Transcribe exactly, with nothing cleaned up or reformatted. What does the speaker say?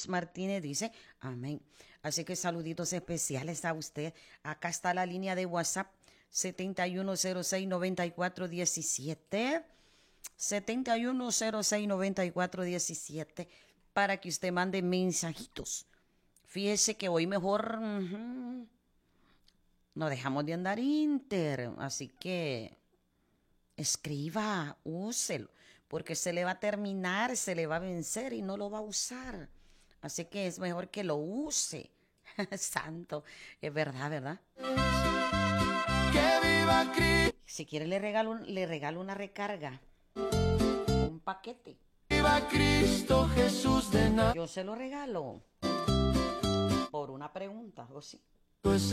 Luz Martínez dice, amén. Así que saluditos especiales a usted. Acá está la línea de WhatsApp, setenta y uno cero seis, noventa y cuatro diecisiete. setenta y uno cero seis, noventa y cuatro diecisiete, para que usted mande mensajitos. Fíjese que hoy mejor uh-huh, no dejamos de andar inter, así que escriba, úselo, porque se le va a terminar, se le va a vencer y no lo va a usar. Así que es mejor que lo use. Santo, es verdad, ¿verdad? Que viva Cristo. Si quiere le regalo, le regalo una recarga, un paquete. Viva Cristo Jesús de Nazaret. Yo se lo regalo por una pregunta, o sí. Pues